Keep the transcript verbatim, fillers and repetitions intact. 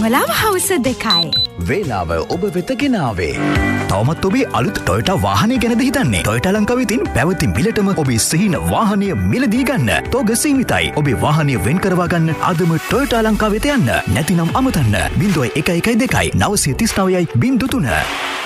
දැන්වලාව හවස දෙකයි. වේලාව ඔබ වෙත ගෙනාවේ. තවමත් ඔබේ අලුත් ටොයෝටා වාහනය ගැනද හිතන්නේ? ටොයෝටා ලංකාව විසින් පැවති මිලටම ඔබේ සිහින වාහනය මිලදී ගන්න. තෝග සීමිතයි. ඔබේ වාහනය වෙන් කරවා ගන්න අදම ටොයෝටා ලංකාව වෙත යන්න. නැතිනම් අමතන්න. බිංදුව එක එක දෙකයි නවසිය තිස් නවයයි බිංදුව තුන.